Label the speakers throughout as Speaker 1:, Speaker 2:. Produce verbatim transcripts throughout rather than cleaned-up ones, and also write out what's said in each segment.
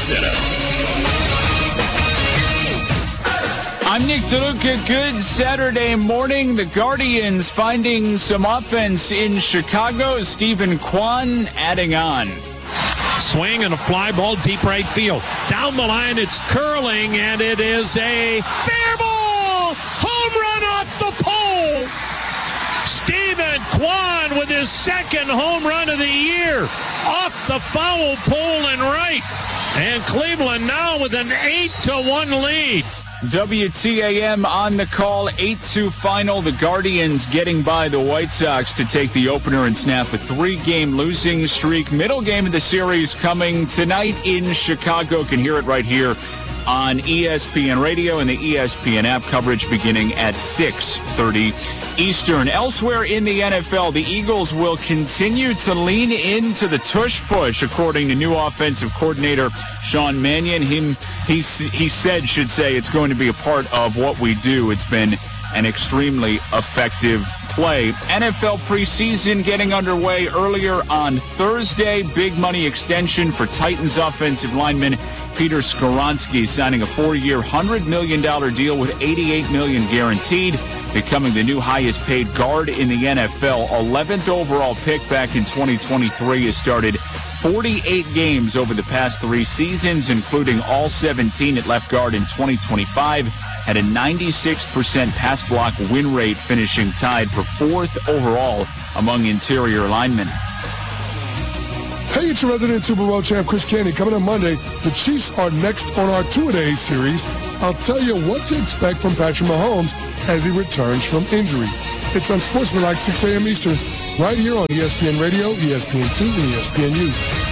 Speaker 1: Center.
Speaker 2: I'm Nick DeLuca. Good Saturday morning. The Guardians finding some offense in Chicago. Stephen Kwan adding on.
Speaker 3: Swing and a fly ball deep right field. Down the line, it's curling, and it is a fair ball! Home run off the pole! Stephen Kwan with his second home run of the year off the foul pole and right. And Cleveland now with an eight to one lead.
Speaker 2: W T A M on the call, eight two final. The Guardians getting by the White Sox to take the opener and snap a three-game losing streak. Middle game of the series coming tonight in Chicago. Can hear it right here on E S P N Radio and the E S P N app. Coverage beginning at six thirty Eastern. Elsewhere in the N F L, the Eagles will continue to lean into the tush push, according to new offensive coordinator Sean Mannion. Him, he, he said, should say, it's going to be a part of what we do. It's been an extremely effective play. N F L preseason getting underway earlier on Thursday. Big money extension for Titans offensive lineman Peter Skoronski, signing a four-year, one hundred million dollars deal with eighty-eight million dollars guaranteed, becoming the new highest-paid guard in the N F L. eleventh overall pick back in twenty twenty-three, has started forty-eight games over the past three seasons, including all seventeen at left guard in twenty twenty-five, had a ninety-six percent pass block win rate, finishing tied for fourth overall among interior linemen.
Speaker 4: Hey, it's your resident Super Bowl champ, Chris Candy. Coming up Monday, the Chiefs are next on our two-a-days series. I'll tell you what to expect from Patrick Mahomes as he returns from injury. It's on Sportsmanlike, six a.m. Eastern, right here on E S P N Radio, E S P N two, and E S P N U.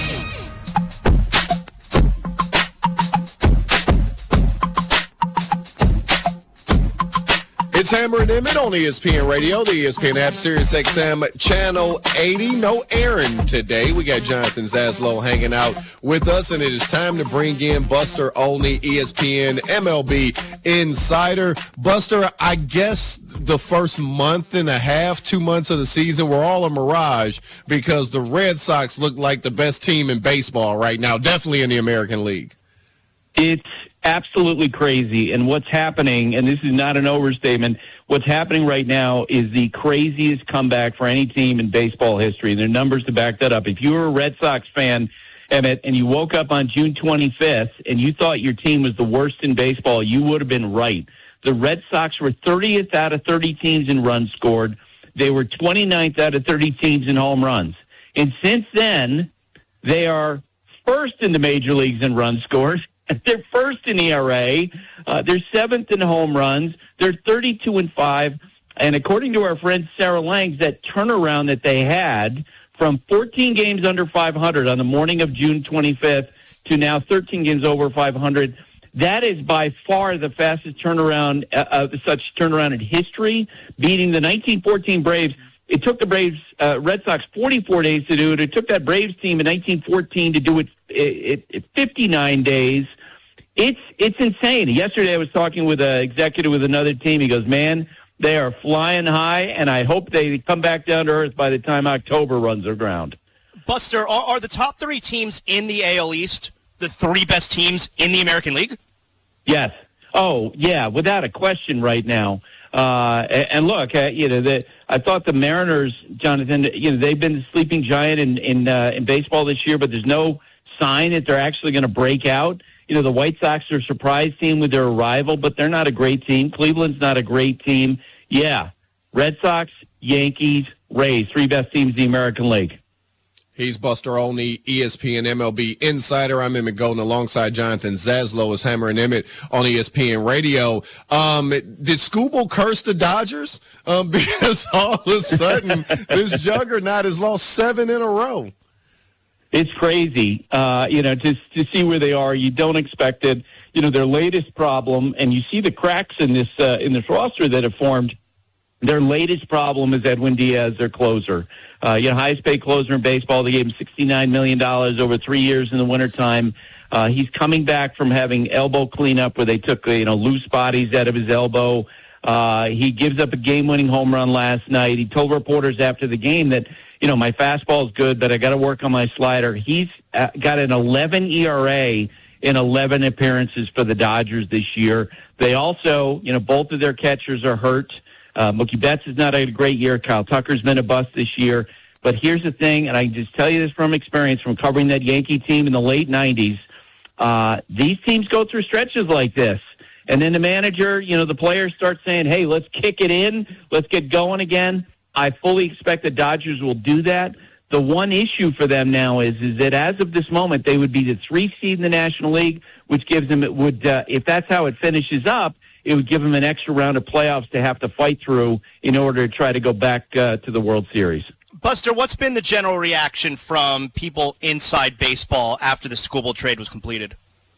Speaker 5: It's Hammer and Emmett on E S P N Radio, the E S P N app, Sirius X M, Channel eighty. No Aaron today. We got Jonathan Zaslow hanging out with us, and it is time to bring in Buster Olney, E S P N M L B Insider. Buster, I guess the first month and a half, two months of the season were all a mirage because the Red Sox look like the best team in baseball right now, definitely in the American League.
Speaker 6: It's absolutely crazy. And what's happening, and this is not an overstatement, what's happening right now is the craziest comeback for any team in baseball history. And there are numbers to back that up. If you were a Red Sox fan, Emmett, and you woke up on June twenty-fifth and you thought your team was the worst in baseball, you would have been right. The Red Sox were thirtieth out of thirty teams in runs scored. They were twenty-ninth out of thirty teams in home runs. And since then, they are first in the major leagues in runs scored. They're first in E R A. Uh, they're seventh in home runs. They're thirty-two and five. And according to our friend Sarah Langs, that turnaround that they had from fourteen games under five hundred on the morning of June twenty-fifth to now thirteen games over five hundred, that is by far the fastest turnaround, uh, uh, such turnaround in history, beating the nineteen fourteen Braves. It took the Braves, uh, Red Sox, forty-four days to do it. It took that Braves team in nineteen fourteen to do it, it, it fifty-nine days. It's it's insane. Yesterday I was talking with an executive with another team. He goes, man, they are flying high, and I hope they come back down to earth by the time October runs aground.
Speaker 7: Buster, are, are the top three teams in the A L East the three best teams in the American League?
Speaker 6: Yes. Oh, yeah, without a question right now. Uh, and, and look, uh, you know, the, I thought the Mariners, Jonathan, you know, they've been the sleeping giant in in, uh, in baseball this year, but there's no sign that they're actually going to break out. You know, the White Sox are a surprise team with their arrival, but they're not a great team. Cleveland's not a great team. Yeah, Red Sox, Yankees, Rays, three best teams in the American League.
Speaker 5: He's Buster Olney, E S P N M L B Insider. I'm Emmett Golden alongside Jonathan Zaslow as Hammer and Emmett on E S P N Radio. Um, did Scooble curse the Dodgers? Um, because all of a sudden, this juggernaut has lost seven in a row.
Speaker 6: It's crazy, uh, you know, to to see where they are. You don't expect it. You know, their latest problem, and you see the cracks in this uh, in this roster that have formed. Their latest problem is Edwin Diaz, their closer. Uh, you know, highest paid closer in baseball. They gave him sixty-nine million dollars over three years in the wintertime. Uh, he's coming back from having elbow cleanup where they took, you know, loose bodies out of his elbow. Uh, he gives up a game-winning home run last night. He told reporters after the game that, you know, my fastball is good, but I got to work on my slider. He's uh, got an eleven E R A in eleven appearances for the Dodgers this year. They also, you know, both of their catchers are hurt. Uh, Mookie Betts has not had a great year. Kyle Tucker's been a bust this year. But here's the thing, and I can just tell you this from experience, from covering that Yankee team in the late nineties, uh, these teams go through stretches like this. And then the manager, you know, the players start saying, hey, let's kick it in. Let's get going again. I fully expect the Dodgers will do that. The one issue for them now is is that as of this moment, they would be the three seed in the National League, which gives them, it would, uh, if that's how it finishes up, it would give them an extra round of playoffs to have to fight through in order to try to go back uh, to the World Series.
Speaker 7: Buster, what's been the general reaction from people inside baseball after the Skubal trade was completed?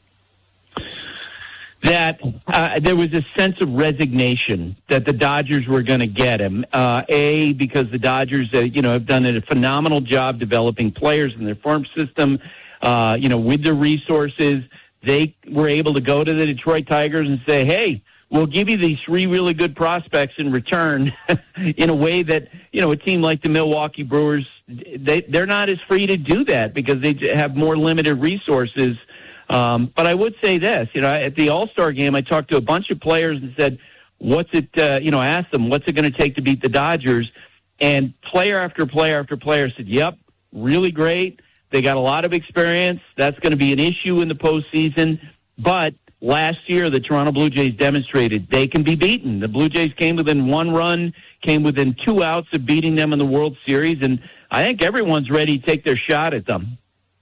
Speaker 6: That uh, there was a sense of resignation that the Dodgers were going to get him. Uh, a, because the Dodgers, uh, you know, have done a phenomenal job developing players in their farm system. Uh, you know, with their resources, they were able to go to the Detroit Tigers and say, "Hey, we'll give you these three really good prospects in return," in a way that, you know, a team like the Milwaukee Brewers, they they're not as free to do that because they have more limited resources. Um, but I would say this, you know, at the All-Star game, I talked to a bunch of players and said, what's it, uh, you know, asked them, what's it going to take to beat the Dodgers? And player after player after player said, yep, really great. They got a lot of experience. That's going to be an issue in the postseason. But last year, the Toronto Blue Jays demonstrated they can be beaten. The Blue Jays came within one run, came within two outs of beating them in the World Series, and I think everyone's ready to take their shot at them.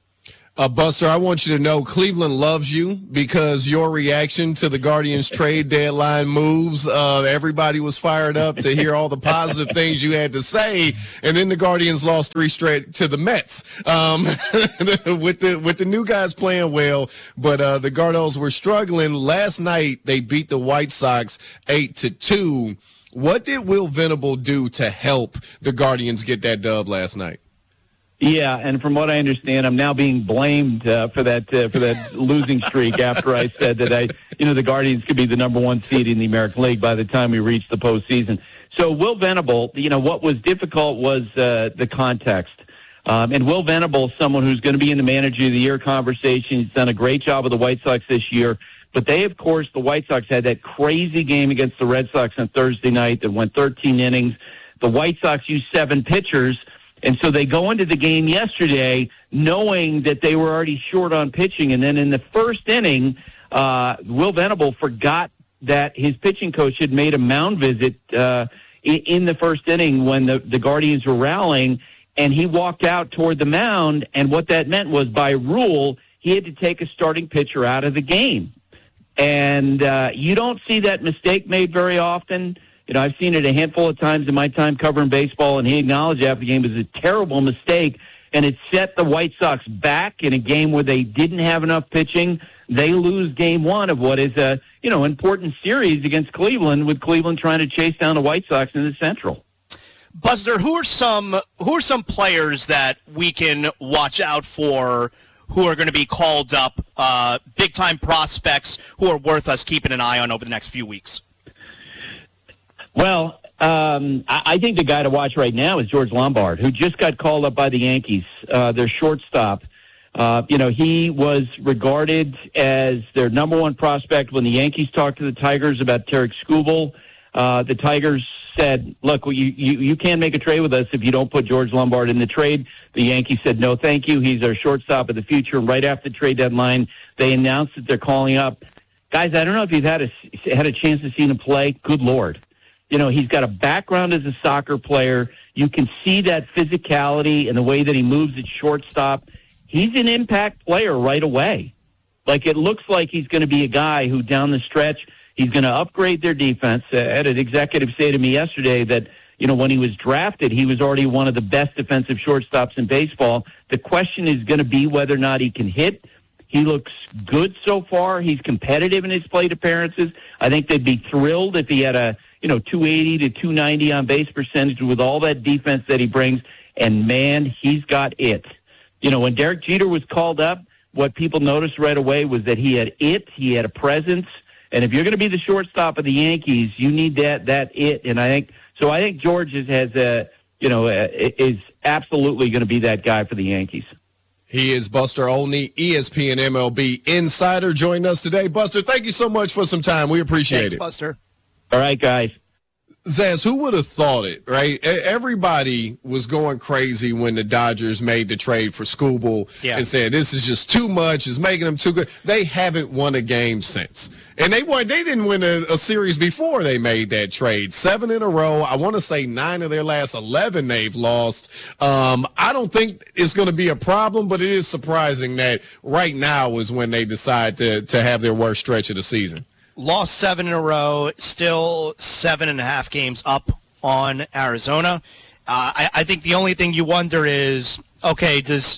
Speaker 5: Uh, Buster, I want you to know Cleveland loves you because your reaction to the Guardians trade deadline moves, uh, everybody was fired up to hear all the positive things you had to say, and then the Guardians lost three straight to the Mets. Um, with the with the new guys playing well, but uh, the Gardos were struggling. Last night they beat the White Sox eight to two. What did Will Venable do to help the Guardians get that dub last night?
Speaker 6: Yeah, and from what I understand, I'm now being blamed uh, for that uh, for that losing streak after I said that I, you know, the Guardians could be the number one seed in the American League by the time we reach the postseason. So Will Venable, you know, what was difficult was uh, the context. Um, and Will Venable, someone who's going to be in the Manager of the Year conversation, he's done a great job with the White Sox this year. But they, of course, the White Sox had that crazy game against the Red Sox on Thursday night that went thirteen innings. The White Sox used seven pitchers. And so they go into the game yesterday knowing that they were already short on pitching. And then in the first inning, uh, Will Venable forgot that his pitching coach had made a mound visit uh, in the first inning when the, the Guardians were rallying. And he walked out toward the mound. And what that meant was, by rule, he had to take a starting pitcher out of the game. And uh, you don't see that mistake made very often. You know, I've seen it a handful of times in my time covering baseball, and he acknowledged after the game it was a terrible mistake, and it set the White Sox back in a game where they didn't have enough pitching. They lose game one of what is a, you know, important series against Cleveland, with Cleveland trying to chase down the White Sox in the Central.
Speaker 7: Buster, who are some who are some players that we can watch out for who are going to be called up, uh, big-time prospects who are worth us keeping an eye on over the next few weeks?
Speaker 6: Well, um, I, I think the guy to watch right now is George Lombard, who just got called up by the Yankees, uh, their shortstop. Uh, you know, he was regarded as their number one prospect when the Yankees talked to the Tigers about Tarik Skubal. Uh, the Tigers said, look, well, you, you, you can't make a trade with us if you don't put George Lombard in the trade. The Yankees said, no, thank you. He's our shortstop of the future. And right after the trade deadline, they announced that they're calling up. Guys, I don't know if you've had a, had a chance to see him play. Good Lord. You know, he's got a background as a soccer player. You can see that physicality and the way that he moves at shortstop. He's an impact player right away. Like, it looks like he's going to be a guy who down the stretch, he's going to upgrade their defense. Uh, I had an executive say to me yesterday that, you know, when he was drafted, he was already one of the best defensive shortstops in baseball. The question is going to be whether or not he can hit. He looks good so far. He's competitive in his plate appearances. I think they'd be thrilled if he had a, you know, two eighty to two ninety on base percentage with all that defense that he brings. And, man, he's got it. You know, when Derek Jeter was called up, what people noticed right away was that he had it. He had a presence. And if you're going to be the shortstop of the Yankees, you need that that it. And I think so. I think George is, has a, you know, a, is absolutely going to be that guy for the Yankees.
Speaker 5: He is Buster Olney, E S P N M L B insider, joining us today. Buster, thank you so much for some time. We appreciate
Speaker 7: Thanks,
Speaker 5: it.
Speaker 7: Buster.
Speaker 6: All right, guys.
Speaker 5: Zaz, who would have thought it, right? Everybody was going crazy when the Dodgers made the trade for Skubal
Speaker 7: yeah.
Speaker 5: and said this is just too much, it's making them too good. They haven't won a game since. And they won, they didn't win a, a series before they made that trade. Seven in a row. I want to say nine of their last eleven they've lost. Um, I don't think it's going to be a problem, but it is surprising that right now is when they decide to, to have their worst stretch of the season.
Speaker 7: Lost seven in a row, still seven and a half games up on Arizona. Uh, I, I think the only thing you wonder is, okay, does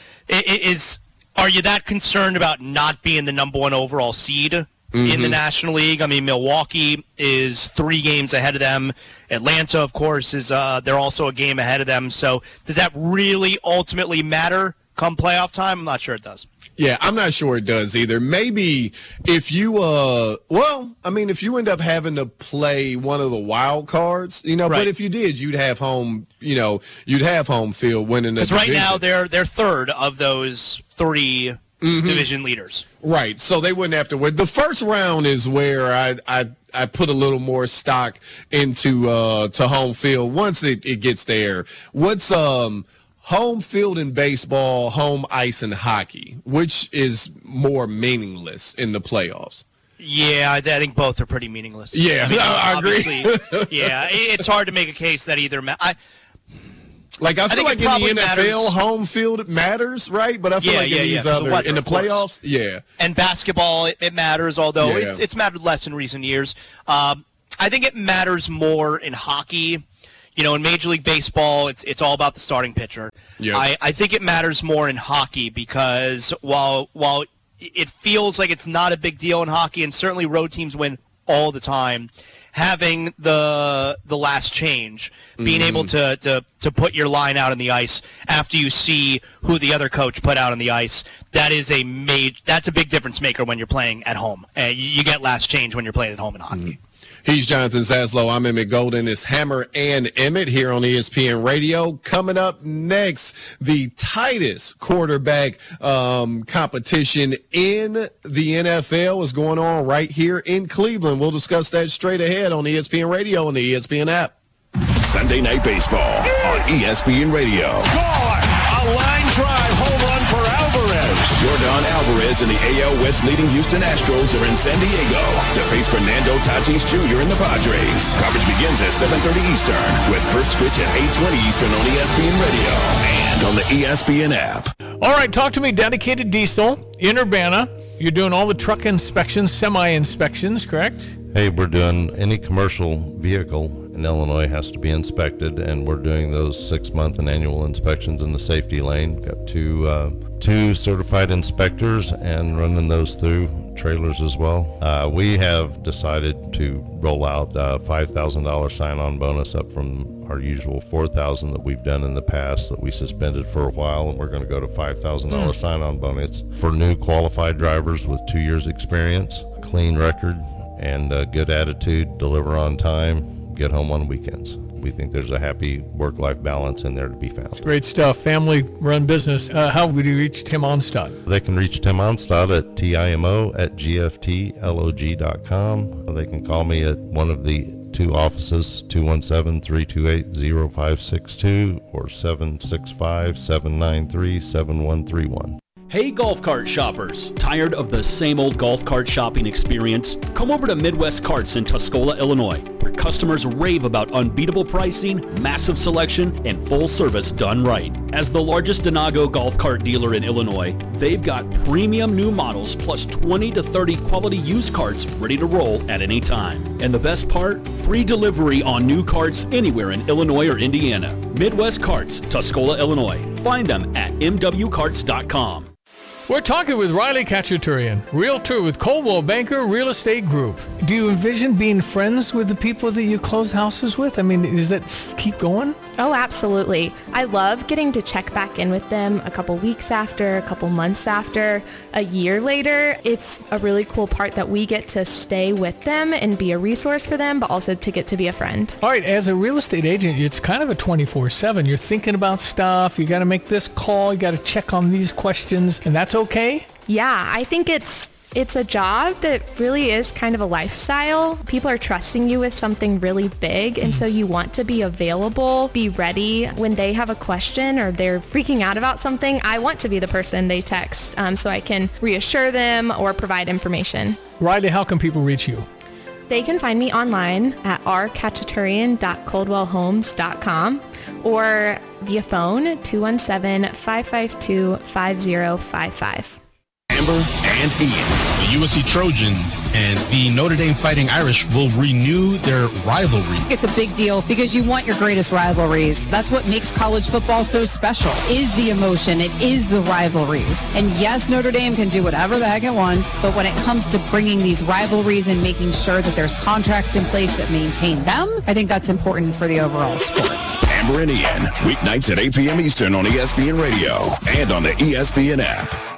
Speaker 7: is are you that concerned about not being the number one overall seed mm-hmm. in the National League? I mean, Milwaukee is three games ahead of them. Atlanta, of course, is uh, they're also a game ahead of them. So does that really ultimately matter come playoff time? I'm not sure it does.
Speaker 5: Yeah, I'm not sure it does either. Maybe if you, uh, well, I mean, if you end up having to play one of the wild cards, you know,
Speaker 7: right.
Speaker 5: but if you did, you'd have home, you know, you'd have home field winning the division.
Speaker 7: Because right now they're they're third of those three mm-hmm. division leaders.
Speaker 5: Right, so they wouldn't have to win. The first round is where I I, I put a little more stock into uh, to home field once it, it gets there. What's um. Home field in baseball, home ice in hockey, which is more meaningless in the playoffs?
Speaker 7: Yeah, I think both are pretty meaningless.
Speaker 5: Yeah,
Speaker 7: I, mean,
Speaker 5: I agree.
Speaker 7: yeah, it's hard to make a case that either. Ma- I,
Speaker 5: like I feel
Speaker 7: I
Speaker 5: like in the N F L,
Speaker 7: matters.
Speaker 5: home field matters, right? But I feel
Speaker 7: yeah,
Speaker 5: like
Speaker 7: yeah,
Speaker 5: in these
Speaker 7: yeah.
Speaker 5: other
Speaker 7: the weather,
Speaker 5: in the playoffs, yeah.
Speaker 7: And basketball, it, it matters, although
Speaker 5: yeah.
Speaker 7: it's it's mattered less in recent years. Um, I think it matters more in hockey. You know, in Major League Baseball, it's it's all about the starting pitcher.
Speaker 5: Yep.
Speaker 7: I, I think it matters more in hockey because while while it feels like it's not a big deal in hockey, and certainly road teams win all the time, having the the last change, being mm. able to, to, to put your line out on the ice after you see who the other coach put out on the ice, that is a major, that's a big difference maker when you're playing at home. Uh, you, you get last change when you're playing at home in hockey. Mm.
Speaker 5: He's Jonathan Zaslow. I'm Emmett Golden. It's Hammer and Emmett here on E S P N Radio. Coming up next, the tightest quarterback um, competition in the N F L is going on right here in Cleveland. We'll discuss that straight ahead on E S P N Radio and the E S P N app.
Speaker 1: Sunday Night Baseball on E S P N Radio.
Speaker 3: Gone! A line drive home run for Alvarez.
Speaker 1: Yordan Alvarez and the A L West leading Houston Astros are in San Diego to face Fernando Tatis Junior and the Padres. Coverage begins at seven thirty Eastern with first pitch at eight twenty Eastern on E S P N Radio and on the E S P N app.
Speaker 8: All right, talk to me. Dedicated Diesel in Urbana. You're doing all the truck inspections, semi-inspections, correct?
Speaker 9: Hey, we're doing any commercial vehicle in Illinois has to be inspected, and we're doing those six-month and annual inspections in the safety lane. We've got two uh, two certified inspectors and running those through trailers as well. Uh, we have decided to roll out a five thousand dollars sign-on bonus up from our usual four thousand dollars that we've done in the past that we suspended for a while, and we're going to go to five thousand dollars mm. sign-on bonus for new qualified drivers with two years experience, clean record, and a good attitude, deliver on time, get home on weekends. We think there's a happy work-life balance in there to be found.
Speaker 8: Great stuff. Family-run business. Uh, how would you reach Tim Onstad?
Speaker 9: They can reach Tim Onstad at T I M O at G F T L O G dot com. They can call me at one of the two offices, two one seven, three two eight, zero five six two or seven six five, seven nine three, seven one three one.
Speaker 10: Hey golf cart shoppers, tired of the same old golf cart shopping experience? Come over to Midwest Carts in Tuscola, Illinois, where customers rave about unbeatable pricing, massive selection, and full service done right. As the largest Denago golf cart dealer in Illinois, they've got premium new models plus twenty to thirty quality used carts ready to roll at any time. And the best part? Free delivery on new carts anywhere in Illinois or Indiana. Midwest Carts, Tuscola, Illinois. Find them at M W carts dot com.
Speaker 8: We're talking with Riley Khachaturian, realtor with Coldwell Banker Real Estate Group. Do you envision being friends with the people that you close houses with? I mean, does that s- keep going?
Speaker 11: Oh, absolutely. I love getting to check back in with them a couple weeks after, a couple months after, a year later. It's a really cool part that we get to stay with them and be a resource for them, but also to get to be a friend.
Speaker 8: All right, as a real estate agent, it's kind of a twenty-four seven. You're thinking about stuff. You got to make this call. You got to check on these questions, and that's okay?
Speaker 11: Yeah, I think it's It's a job that really is kind of a lifestyle. People are trusting you with something really big, and so you want to be available, be ready when they have a question or they're freaking out about something. I want to be the person they text um, so I can reassure them or provide information.
Speaker 8: Riley, how can people reach you?
Speaker 11: They can find me online at r khachaturian dot coldwell homes dot com or via phone two one seven, five five two, five zero five five.
Speaker 1: Amber and Ian.
Speaker 12: The U S C Trojans and the Notre Dame Fighting Irish will renew their rivalry.
Speaker 13: It's a big deal because you want your greatest rivalries. That's what makes college football so special, is the emotion. It is the rivalries. And yes, Notre Dame can do whatever the heck it wants, but when it comes to bringing these rivalries and making sure that there's contracts in place that maintain them, I think that's important for the overall sport.
Speaker 1: Amber and Ian, weeknights at eight p.m. Eastern on E S P N Radio and on the E S P N app.